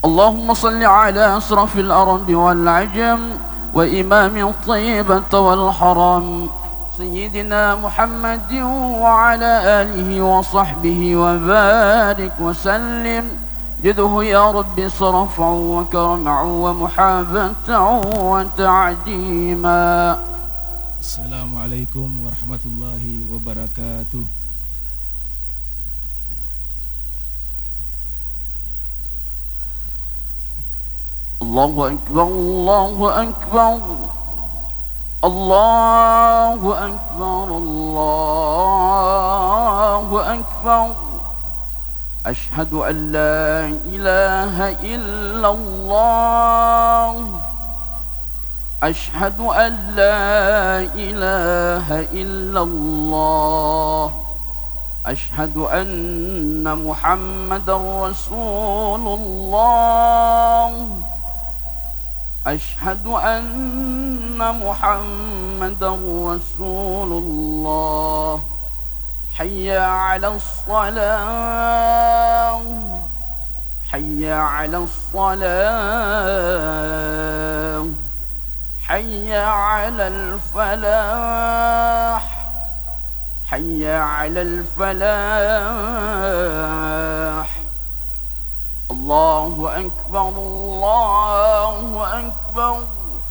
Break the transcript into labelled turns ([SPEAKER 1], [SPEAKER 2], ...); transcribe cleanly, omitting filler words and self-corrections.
[SPEAKER 1] اللهم صل على أشرف الأرض والعجم وإمام الطيبة والحرم سيدنا محمد وعلى آله وصحبه وبارك وسلم. جده يا رب صرفا وكرما ومحابة وتعديما.
[SPEAKER 2] السلام عليكم ورحمة الله وبركاته.
[SPEAKER 1] الله أكبر الله أكبر الله أكبر الله أكبر. أشهد أن لا إله إلا الله. أشهد أن لا إله إلا الله. أشهد أن محمدا رسول الله. أشهد أن محمدا رسول الله. حي على الصلاة حي على الصلاة حي على الفلاح حي على الفلاح. الله أكبر الله أكبر.